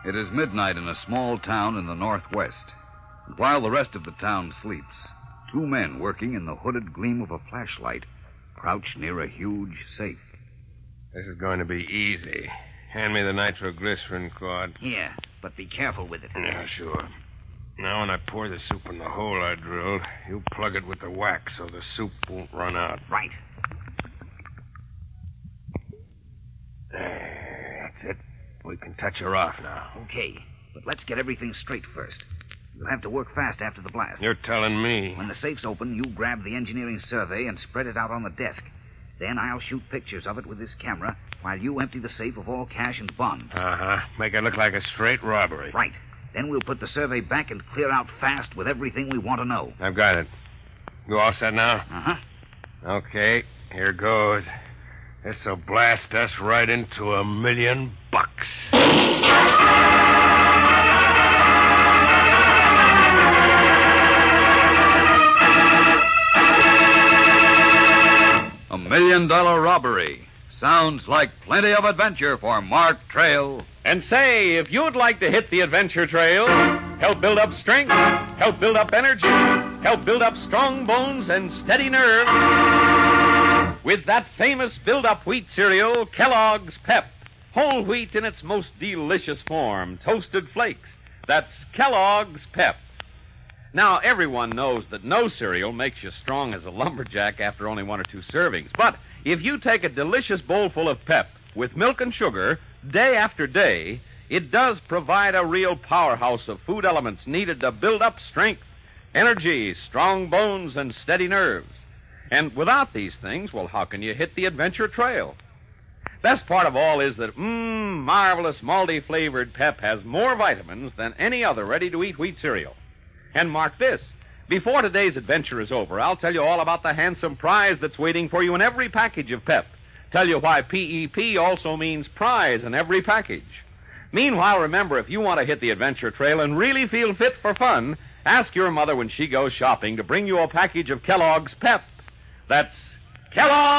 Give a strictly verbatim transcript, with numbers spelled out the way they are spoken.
It is midnight in a small town in the northwest. And while the rest of the town sleeps, two men working in the hooded gleam of a flashlight crouch near a huge safe. This is going to be easy. Hand me the nitroglycerin, Claude. Here, but be careful with it. Yeah, sure. Now, when I pour the soup in the hole I drilled, you plug it with the wax so the soup won't run out. Right. There, that's it. We can touch her off now. Okay, but let's get everything straight first. You'll have to work fast after the blast. You're telling me. When the safe's open, you grab the engineering survey and spread it out on the desk. Then I'll shoot pictures of it with this camera while you empty the safe of all cash and bonds. Uh-huh. Make it look like a straight robbery. Right. Then we'll put the survey back and clear out fast with everything we want to know. I've got it. You all set now? Uh-huh. Okay, here goes. This'll blast us right into a million bucks. A million-dollar robbery. Sounds like plenty of adventure for Mark Trail. And say, if you'd like to hit the adventure trail, help build up strength, help build up energy, help build up strong bones and steady nerves, with that famous build-up wheat cereal, Kellogg's Pep. Whole wheat in its most delicious form, toasted flakes. That's Kellogg's Pep. Now, everyone knows that no cereal makes you strong as a lumberjack after only one or two servings. But if you take a delicious bowl full of Pep with milk and sugar day after day, it does provide a real powerhouse of food elements needed to build up strength, energy, strong bones, and steady nerves. And without these things, well, how can you hit the adventure trail? Best part of all is that, mmm, marvelous malty-flavored Pep has more vitamins than any other ready-to-eat wheat cereal. And mark this, before today's adventure is over, I'll tell you all about the handsome prize that's waiting for you in every package of Pep. Tell you why P E P also means prize in every package. Meanwhile, remember, if you want to hit the adventure trail and really feel fit for fun, ask your mother when she goes shopping to bring you a package of Kellogg's Pep. That's Kellogg's